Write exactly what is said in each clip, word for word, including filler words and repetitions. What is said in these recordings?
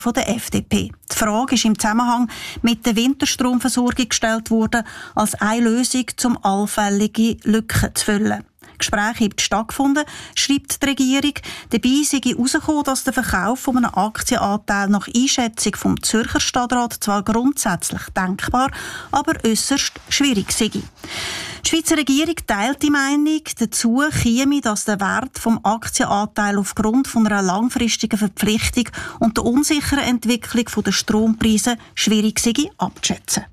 von der F D P. Die Frage ist im Zusammenhang mit der Winterstromversorgung gestellt worden, als eine Lösung, um allfällige Lücken zu füllen. Gespräche haben stattgefunden, schreibt die Regierung. Dabei sei herausgekommen, dass der Verkauf von einem Aktienanteil nach Einschätzung vom Zürcher Stadtrat zwar grundsätzlich denkbar, aber äusserst schwierig sei. Die Schweizer Regierung teilt die Meinung, dazu käme, dass der Wert vom Aktienanteil aufgrund von einer langfristigen Verpflichtung und der unsicheren Entwicklung der Strompreise schwierig sei abzuschätzen.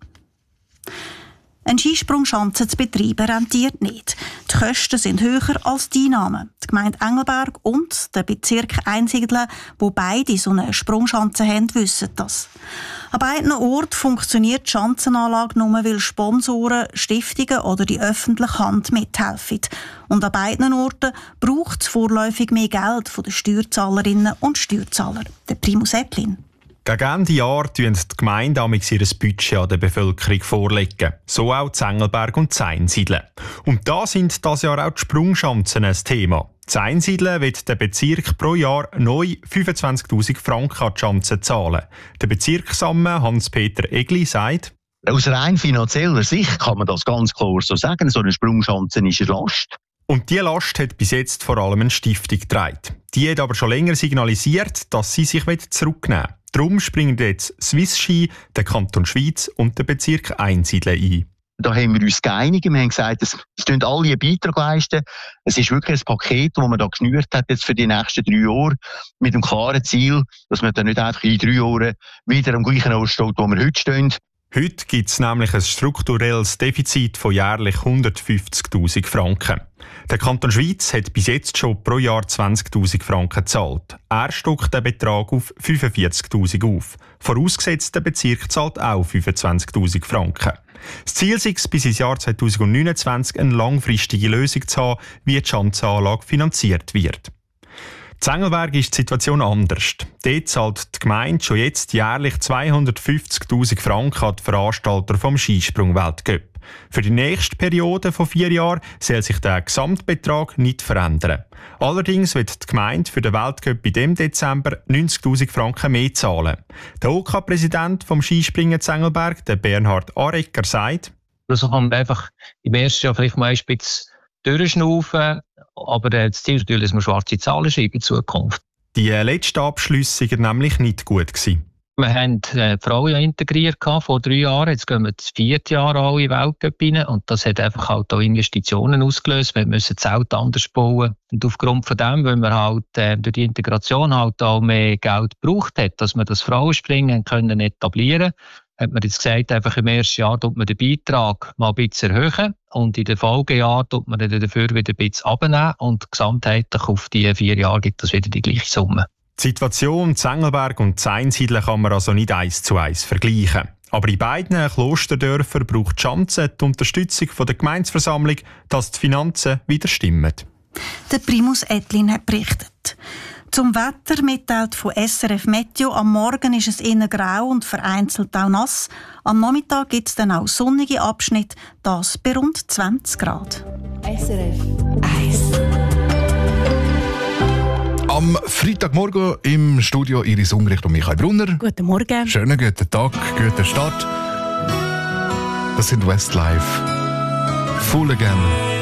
Eine Skisprungschanze zu betreiben rentiert nicht. Die Kosten sind höher als die Einnahmen. Die Gemeinde Engelberg und der Bezirk Einsiedeln, wo beide so eine Sprungschanze haben, wissen das. An beiden Orten funktioniert die Schanzenanlage nur, weil Sponsoren, Stiftungen oder die öffentliche Hand mithelfen. Und an beiden Orten braucht es vorläufig mehr Geld von den Steuerzahlerinnen und Steuerzahlern. Der Primus Ettlin. Gegen Ende Jahr legen die Gemeinden amigs ihr Budget an der Bevölkerung vorlegen. So auch Engelberg und Einsiedeln. Und da sind das Jahr auch die Sprungschanzen ein Thema. Einsiedeln wird der Bezirk pro Jahr neu fünfundzwanzigtausend Franken an die Schanze zahlen. Der Bezirksamme Hans-Peter Egli sagt: Aus rein finanzieller Sicht kann man das ganz klar so sagen. So eine Sprungschanze ist eine Last. Und diese Last hat bis jetzt vor allem eine Stiftung getragen. Die hat aber schon länger signalisiert, dass sie sich zurücknehmen will. Darum springen jetzt Swiss Ski, der Kanton Schwyz und der Bezirk Einsiedeln ein. Da haben wir uns geeinigt. Wir haben gesagt, es tun alle einen Beitrag leisten. Es ist wirklich ein Paket, das man da geschnürt hat jetzt für die nächsten drei Jahre, mit dem klaren Ziel, dass man dann nicht einfach in drei Jahren wieder am gleichen Ort steht, wo wir heute stehen. Heute gibt es nämlich ein strukturelles Defizit von jährlich hundertfünfzigtausend Franken. Der Kanton Schwyz hat bis jetzt schon pro Jahr zwanzigtausend Franken gezahlt. Er stockt den Betrag auf fünfundvierzigtausend auf. Vorausgesetzt, der Bezirk zahlt auch fünfundzwanzigtausend Franken. Das Ziel ist es, bis ins Jahr zweitausendneunundzwanzig eine langfristige Lösung zu haben, wie die Schanzenanlage finanziert wird. In Engelberg ist die Situation anders. Dort zahlt die Gemeinde schon jetzt jährlich zweihundertfünfzigtausend Franken an die Veranstalter vom Skisprung-Weltcup. Für die nächste Periode von vier Jahren soll sich der Gesamtbetrag nicht verändern. Allerdings wird die Gemeinde für den Weltcup in diesem Dezember neunzigtausend Franken mehr zahlen. Der O K-Präsident vom Skispringen in Engelberg, der Bernhard Arecker, sagt: Also kann man einfach im ersten Jahr vielleicht mal ein bisschen durchschnaufen, aber das Ziel ist natürlich, dass wir schwarze Zahlen schreiben in Zukunft. Die letzten Abschlüsse waren nämlich nicht gut gewesen. Wir haben die Frauen ja integriert vor drei Jahren. Jetzt gehen wir das vierte Jahr alle in den Weltcup rein. Und das hat einfach halt auch Investitionen ausgelöst. Wir müssen das Zelt anders bauen. Und aufgrund von dem, weil wir halt äh, durch die Integration halt auch mehr Geld gebraucht hat, dass wir das Frauenspringen können etablieren, hat man jetzt gesagt, einfach im ersten Jahr tut man den Beitrag mal ein bisschen erhöhen und in den Folgejahren tut man dann dafür wieder ein bisschen abnehmen und gesamtheitlich auf die vier Jahre gibt es wieder die gleiche Summe. Die Situation in Engelberg und in Einsiedeln kann man also nicht eins zu eins vergleichen. Aber in beiden Klosterdörfern braucht die Schanze die Unterstützung von der Gemeindeversammlung, dass die Finanzen wieder stimmen. Der Primus Ettlin hat berichtet. Zum Wetter mitteilt von S R F Meteo. Am Morgen ist es eher grau und vereinzelt auch nass. Am Nachmittag gibt es dann auch sonnige Abschnitte, das bei rund zwanzig Grad. S R F eins. Am Freitagmorgen im Studio Iris Ungericht und Michael Brunner. Guten Morgen. Schönen guten Tag, guten Start. Das sind Westlife. Full Again.